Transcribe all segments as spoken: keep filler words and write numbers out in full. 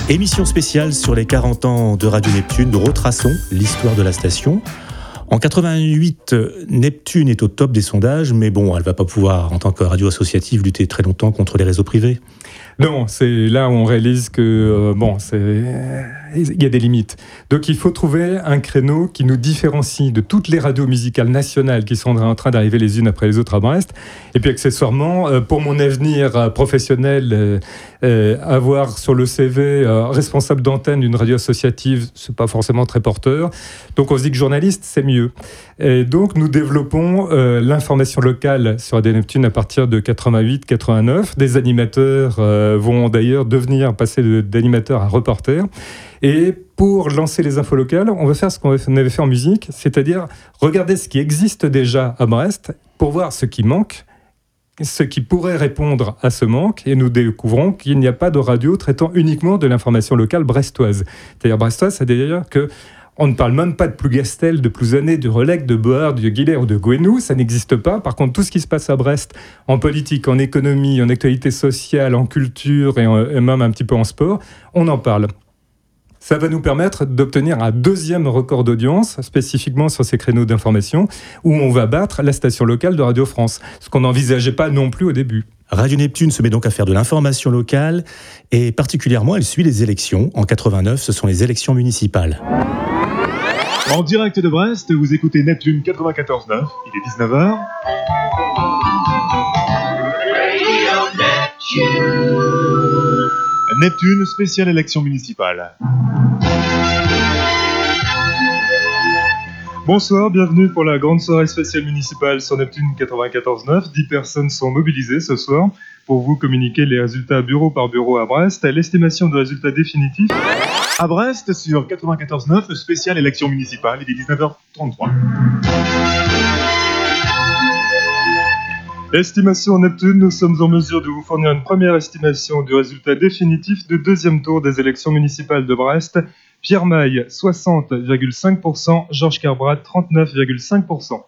Émission spéciale sur les quarante ans de Radio Neptune. Nous retraçons l'histoire de la station. En quatre-vingt-huit, Neptune est au top des sondages, mais bon, elle ne va pas pouvoir, en tant que radio associative, lutter très longtemps contre les réseaux privés. Non, c'est là où on réalise que, euh, bon, c'est... il y a des limites. Donc il faut trouver un créneau qui nous différencie de toutes les radios musicales nationales qui sont en train d'arriver les unes après les autres à Brest. Et puis accessoirement, euh, pour mon avenir professionnel, euh, euh, avoir sur le C V euh, responsable d'antenne d'une radio associative, c'est pas forcément très porteur. Donc on se dit que journaliste, c'est mieux. Et donc nous développons euh, l'information locale sur Radio Neptune à partir de quatre-vingt-huit quatre-vingt-neuf. Des animateurs euh, vont d'ailleurs devenir, passer de, d'animateurs à reporters. Et pour lancer les infos locales, on va faire ce qu'on avait fait en musique, c'est-à-dire regarder ce qui existe déjà à Brest pour voir ce qui manque, ce qui pourrait répondre à ce manque, et nous découvrons qu'il n'y a pas de radio traitant uniquement de l'information locale brestoise. C'est-à-dire brestoise, c'est-à-dire que on ne parle même pas de Plougastel, de Plouzané, de Relecq, de Board, de Guilher ou de Gouenou, ça n'existe pas. Par contre, tout ce qui se passe à Brest, en politique, en économie, en actualité sociale, en culture et, en, et même un petit peu en sport, on en parle. Ça va nous permettre d'obtenir un deuxième record d'audience, spécifiquement sur ces créneaux d'information, où on va battre la station locale de Radio France, ce qu'on n'envisageait pas non plus au début. Radio Neptune se met donc à faire de l'information locale, et particulièrement, elle suit les élections. En quatre-vingt-neuf, ce sont les élections municipales. En direct de Brest, vous écoutez Neptune quatre-vingt-quatorze neuf, il est dix-neuf heures. Neptune, spéciale élection municipale. Bonsoir, bienvenue pour la grande soirée spéciale municipale sur Neptune quatre-vingt-quatorze neuf. dix personnes sont mobilisées ce soir pour vous communiquer les résultats bureau par bureau à Brest, l'estimation de résultats définitifs. À Brest, sur quatre-vingt-quatorze neuf, spéciale élection municipale, il est dix-neuf heures trente-trois. Estimation Neptune, nous sommes en mesure de vous fournir une première estimation du résultat définitif du deuxième tour des élections municipales de Brest. Pierre Maille, soixante virgule cinq pour cent, Georges Kerbrat, trente-neuf virgule cinq pour cent.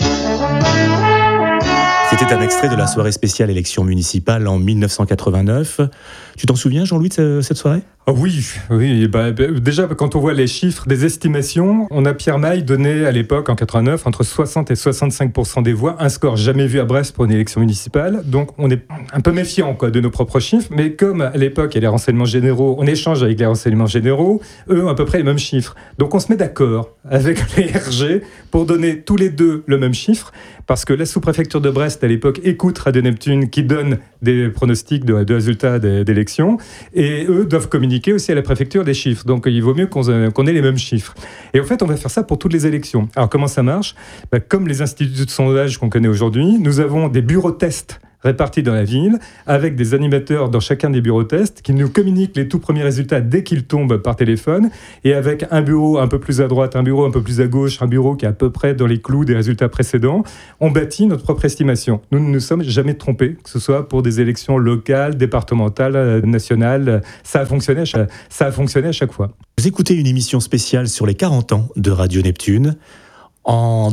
C'était un extrait de la soirée spéciale élection municipale en dix-neuf cent quatre-vingt-neuf. Tu t'en souviens, Jean-Louis, de cette soirée ? Oh oui, oui. Bah, bah, déjà, quand on voit les chiffres des estimations, on a Pierre Maille donné à l'époque, en quatre-vingt-neuf, entre soixante et soixante-cinq pour cent des voix, un score jamais vu à Brest pour une élection municipale. Donc, on est un peu méfiant quoi, de nos propres chiffres. Mais comme à l'époque, il y a les renseignements généraux, on échange avec les renseignements généraux, eux ont à peu près les mêmes chiffres. Donc, on se met d'accord avec les R G pour donner tous les deux le même chiffre, parce que la sous-préfecture de Brest, à l'époque, écoute Radio Neptune qui donne des pronostics de, de résultats d'élections, et eux doivent communiquer aussi à la préfecture des chiffres. Donc, il vaut mieux qu'on, qu'on ait les mêmes chiffres. Et en fait, on va faire ça pour toutes les élections. Alors, comment ça marche ? Ben, comme les instituts de sondage qu'on connaît aujourd'hui, nous avons des bureaux tests répartis dans la ville, avec des animateurs dans chacun des bureaux tests qui nous communiquent les tout premiers résultats dès qu'ils tombent par téléphone, et avec un bureau un peu plus à droite, un bureau un peu plus à gauche, un bureau qui est à peu près dans les clous des résultats précédents, on bâtit notre propre estimation. Nous ne nous sommes jamais trompés, que ce soit pour des élections locales, départementales, nationales, ça a fonctionné à chaque, ça a fonctionné à chaque fois. Vous écoutez une émission spéciale sur les quarante ans de Radio Neptune. En